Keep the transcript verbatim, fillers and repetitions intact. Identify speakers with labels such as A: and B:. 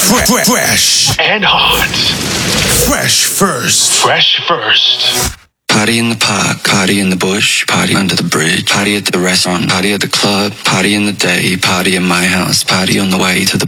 A: Fresh, fresh
B: and hot.
A: Fresh first.
B: Fresh first.
C: Party in the park, party in the bush, party under the bridge, party at the restaurant, party at the club, party in the day, party in my house, party on the way to the